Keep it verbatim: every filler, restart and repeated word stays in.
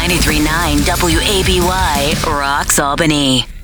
ninety-three point nine W A B Y, Rocks Albany.